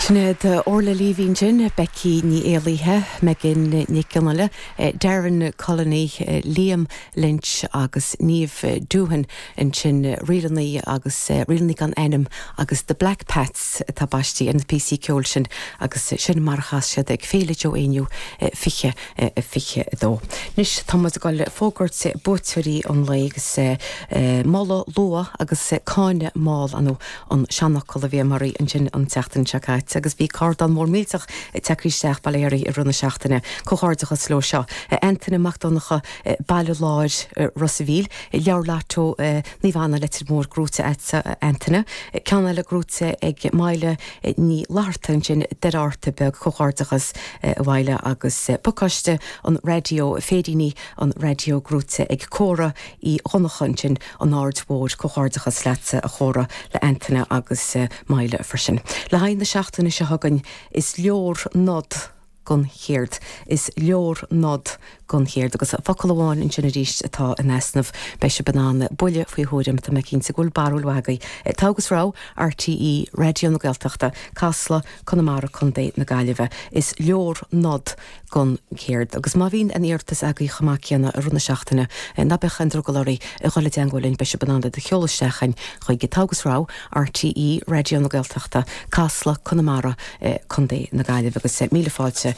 Sinna orla líhín sin Becky ní éalaithe me gin Nickinile Darren Colony Liam Lynch agus níomh dúhan in sin rialaí agus rialaí gan enam agus the Black Pats tá baistí an PC ceol sin agus sin marchas siad ag féile jo aoniu fiche dó. Nis Thomas gáil fógurt búteirí an leigus mála lua agus cáine máil anú an seannachil a bhí marí an sin an teachtain seáit agus bhí cardan mór mílteach teachrísteach baléirí i runna seachtainna cóáirdacha sló seo. Antainna Macdonacha bailú láir Rosavíl leabhar látó ní bhana letir mór grúte Antainna ceanna le grúte ag maile ní láirtain sin deráirta beg cóáirdachas bhaile agus pucaiste an radio fédíní an radio grúte ag córa í chonachan sin an áardmór cóáirdachas lete a chóra le Antainna agus maile frisin. Le hain na seachtainna se hagan is leor nod gon chéird, is leor nod gon chéird agus facalháin in sinna ríist atá in esnamh bei se banana buile faoi thuirim tá me cinn sa gúil barúil wagaí. Tágus rá RTE Radio na Gaeltachta Casla Connemara Condé na Gaillimhe is leor nod gon chéird agus má bhín an íirtas agaí chamacianna a runna seachtainna na bechan drogalarí a chola deangolinn bei se banana de cheolaistechain chuig tágus rá RTE Radio na Gaeltachta Casla Connemara Condé na Gaillimhe agus míle fáilte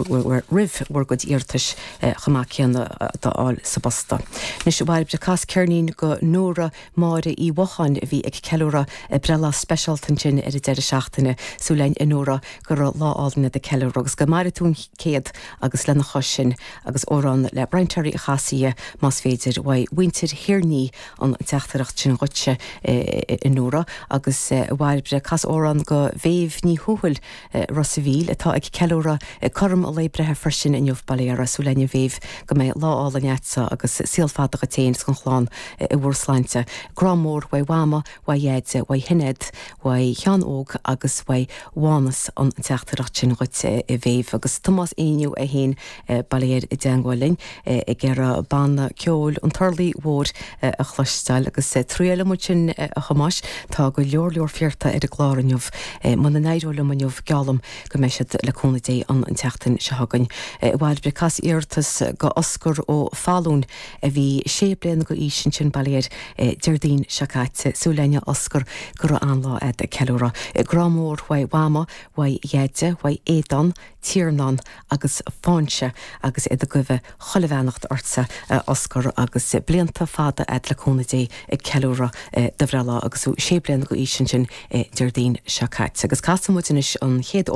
rih war go íirtas chamacianna dáil sa basta. Nis bhaib de cas cearnín go nóra máire í bhachain bhí ag ceúra brela specialtan sin ar a deire seachtainna súlein in nóra gur láálna de ceúra agus go maritún céad agus lena chosin agus órán le breintarí a chasaí más féidir bhaid winter hirní an teachtarach sin roitse in nóra agus bhaib de cas órán go bhéh ní thuhuiil Rosavíl atá ag ceúra chum a leibrethe frisin in jobh baléara súlein bhéh go mé láála neatsa agus síalfadacha téins gon chláán i bhúrslainte. Gramór wai wama, wai éide, wai hined, wai chean óg agus wai bhánas an teachtarach sin roite i bhéh agus Thomas éiniu a héin baléir i deangháilin i ggéire banna ceol an tarlaí mhór a chluisteil agus tríile mu sin a chamáis tá go leor fiorta ar a gláran jobh man na neidirla man jobh gealam go meisiad le cúna dé an teachtain se hagan. Bhaid bre cas íirtas go oscar ó fáún a bhí séblian go ísin sin baléir deirdín seáite súleine oscar gur anlá a ceúra. Gramór wai wama, wai éide, wai édan, tíirnan agus fáinse agus iad a goibh chollehheannacht orsa oscar agus blianta fada le cúna dé ceúra de bhrela agus séblian go ísin sin deirdín seáite. Agus casamúis an chéad